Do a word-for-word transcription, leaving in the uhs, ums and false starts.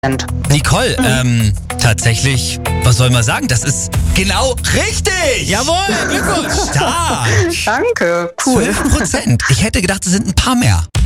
Nicole, ähm, tatsächlich, was soll man sagen? Das ist genau richtig! Jawohl, Glückwunsch! Stark! Danke, cool. zwölf Prozent. Ich hätte gedacht, es sind ein paar mehr.